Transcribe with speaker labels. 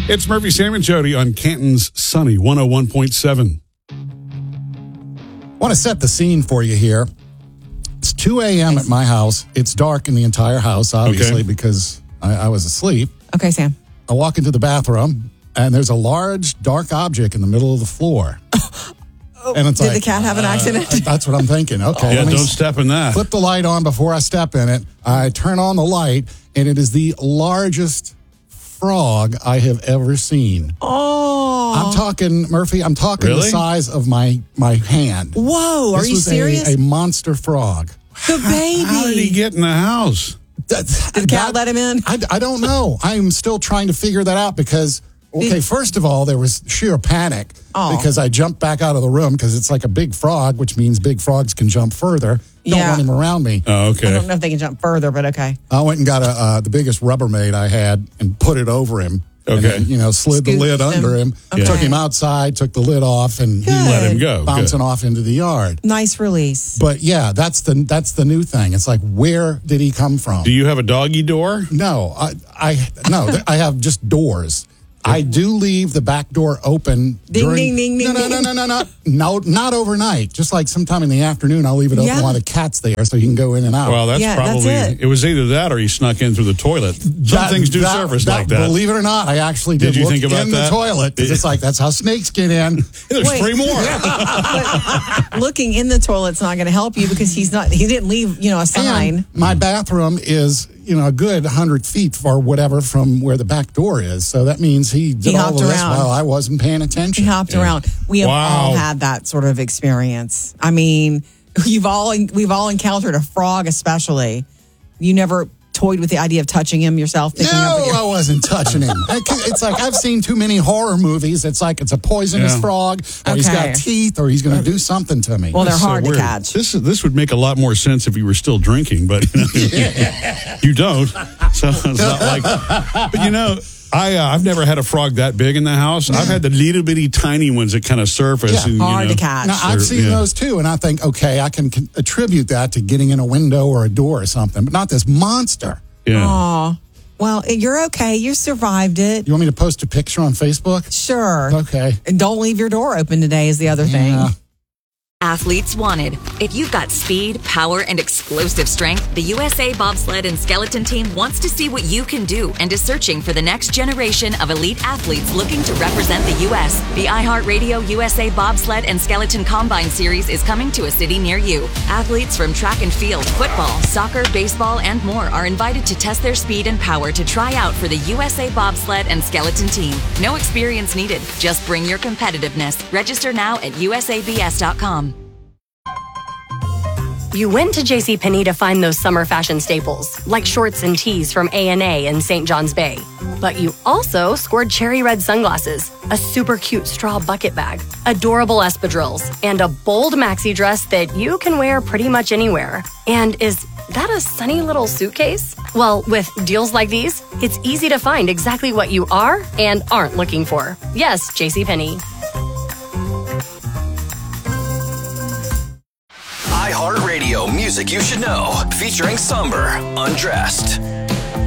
Speaker 1: It's Murphy, Sam, and Jody on Canton's Sunny 101.7.
Speaker 2: I want to set the scene for you here. It's 2 a.m. at my house. It's dark in the entire house, obviously, because I was asleep.
Speaker 3: Okay, Sam.
Speaker 2: I walk into the bathroom, and there's a large, dark object in the middle of the floor. And it's
Speaker 3: Did the cat have an accident?
Speaker 2: That's what I'm thinking. Okay,
Speaker 1: Yeah, don't step in that.
Speaker 2: Flip the light on before I step in it. I turn on the light, and it is the largest frog I have ever seen.
Speaker 3: Oh.
Speaker 2: I'm talking, Murphy, the
Speaker 1: Really?
Speaker 2: size of my hand.
Speaker 3: Whoa, are
Speaker 2: This
Speaker 3: you
Speaker 2: was
Speaker 3: serious?
Speaker 2: a monster frog.
Speaker 3: The baby.
Speaker 1: How did he get in the house?
Speaker 3: Did the cat let him in?
Speaker 2: I don't know. I'm still trying to figure that out because, first of all, there was sheer panic because I jumped back out of the room because it's like a big frog, which means big frogs can jump further. Don't want him around me.
Speaker 1: Oh, okay.
Speaker 3: I don't know if they can jump further, but okay.
Speaker 2: I went and got the biggest Rubbermaid I had and put it over him.
Speaker 1: Okay.
Speaker 2: And then, slid the lid under him.
Speaker 3: Okay.
Speaker 2: Took him outside, took the lid off, and he
Speaker 1: Let him go.
Speaker 2: bouncing
Speaker 1: Good.
Speaker 2: off into the yard.
Speaker 3: Nice release.
Speaker 2: But yeah, that's the new thing. It's like, where did he come from?
Speaker 1: Do you have a doggy door?
Speaker 2: No, I have just doors. I do leave the back door open.
Speaker 3: Ding, ding, ding, ding,
Speaker 2: No, not overnight. Just like sometime in the afternoon, I'll leave it open while the cat's there so he can go in and out.
Speaker 1: Well, that's probably,
Speaker 3: that's it.
Speaker 1: it was either that or he snuck in through the toilet. Some things do surface like that.
Speaker 2: Believe it or not, I actually did
Speaker 1: you
Speaker 2: look
Speaker 1: think about
Speaker 2: in
Speaker 1: that?
Speaker 2: the toilet. 'Cause it's like, that's how snakes get in.
Speaker 1: There's
Speaker 3: Wait.
Speaker 1: 3 more.
Speaker 3: But looking in the toilet's not going to help you because he didn't leave, a sign.
Speaker 2: And my bathroom is, a good 100 feet or whatever from where the back door is. So that means he did all
Speaker 3: hopped
Speaker 2: of this
Speaker 3: around.
Speaker 2: while I wasn't paying attention.
Speaker 3: He hopped around. We have all had that sort of experience. I mean, we've all encountered a frog, especially. You never toyed with the idea of touching him yourself?
Speaker 2: I wasn't touching him. It's like I've seen too many horror movies. It's like it's a poisonous frog, or he's got teeth, or he's going to do something to me.
Speaker 3: Well, they're
Speaker 1: That's so
Speaker 3: hard to
Speaker 1: weird.
Speaker 3: catch.
Speaker 1: This would make a lot more sense if you were still drinking, but you don't. So it's not like. But I've never had a frog that big in the house. I've had the little bitty tiny ones that kind of surface.
Speaker 2: Yeah.
Speaker 1: And,
Speaker 3: Hard to catch.
Speaker 2: Now, I've seen those too, and I think, okay, I can attribute that to getting in a window or a door or something, but not this monster.
Speaker 1: Yeah.
Speaker 3: Aw. Well, you're okay. You survived it.
Speaker 2: You want me to post a picture on Facebook?
Speaker 3: Sure.
Speaker 2: Okay.
Speaker 3: And don't leave your door open today is the other
Speaker 2: Yeah.
Speaker 3: thing.
Speaker 4: Athletes wanted. If you've got speed, power, and explosive strength, the USA Bobsled and Skeleton Team wants to see what you can do and is searching for the next generation of elite athletes looking to represent the U.S. The iHeartRadio USA Bobsled and Skeleton Combine Series is coming to a city near you. Athletes from track and field, football, soccer, baseball, and more are invited to test their speed and power to try out for the USA Bobsled and Skeleton Team. No experience needed. Just bring your competitiveness. Register now at usabs.com.
Speaker 5: You went to JCPenney to find those summer fashion staples, like shorts and tees from A&A and St. John's Bay. But you also scored cherry red sunglasses, a super cute straw bucket bag, adorable espadrilles, and a bold maxi dress that you can wear pretty much anywhere. And is that a sunny little suitcase? Well, with deals like these, it's easy to find exactly what you are and aren't looking for. Yes, JCPenney.
Speaker 6: iHeartRadio music you should know, featuring Somber, Undressed.